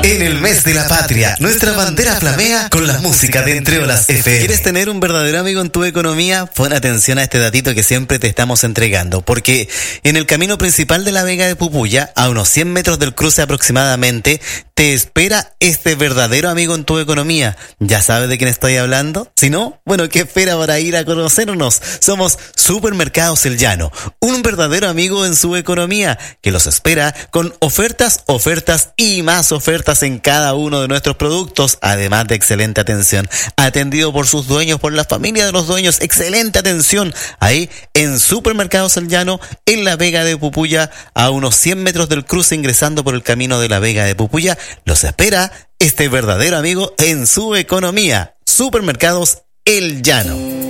En el mes de la patria, nuestra bandera flamea con la música de Entre Olas FM. ¿Quieres tener un verdadero amigo en tu economía? Pon atención a este datito que siempre te estamos entregando, porque en el camino principal de la Vega de Pupuya, a unos 100 metros del cruce aproximadamente, te espera este verdadero amigo en tu economía. ¿Ya sabes de quién estoy hablando? Si no, bueno, ¿qué espera para ir a conocernos? Somos Supermercados El Llano, un verdadero amigo en su economía, que los espera con ofertas y más ofertas en cada uno de nuestros productos, además de excelente atención, atendido por sus dueños, por la familia de los dueños, excelente atención, ahí en Supermercados El Llano, en la Vega de Pupuya, a unos 100 metros del cruce, ingresando por el camino de la Vega de Pupuya, los espera este verdadero amigo en su economía, Supermercados El Llano.